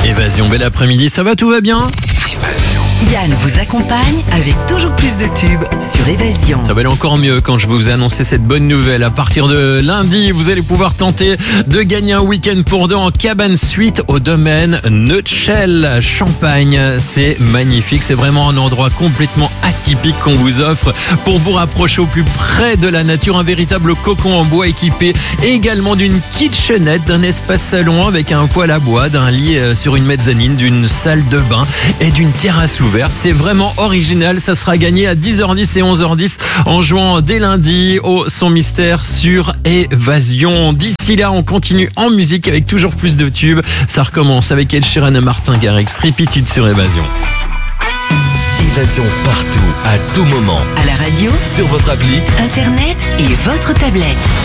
Évasion, bel après-midi, ça va, tout va bien? Yann vous accompagne avec toujours plus de tubes sur Évasion. Ça va aller encore mieux quand je vous ai annoncé cette bonne nouvelle. À partir de lundi, vous allez pouvoir tenter de gagner un week-end pour deux en cabane suite au domaine Neutschel Champagne. C'est magnifique, c'est vraiment un endroit complètement atypique qu'on vous offre pour vous rapprocher au plus près de la nature. Un véritable cocon en bois équipé également d'une kitchenette, d'un espace salon avec un poêle à bois, d'un lit sur une mezzanine, d'une salle de bain et d'une terrasse ouverte. C'est vraiment original, ça sera gagné à 10h10 et 11h10 en jouant dès lundi au Son Mystère sur Évasion. D'ici là, on continue en musique avec toujours plus de tubes. Ça recommence avec Ed Sheeran et Martin Garrix, Repeated sur Évasion. Évasion partout, à tout moment. À la radio, Sur votre appli, internet et votre tablette.